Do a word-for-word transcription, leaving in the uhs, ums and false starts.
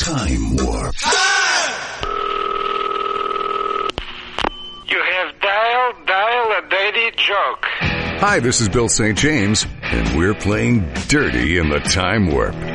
Time Warp. You have dialed Dial a Dirty Joke. Hi, this is Bill Saint James, and we're playing Dirty in the Time Warp.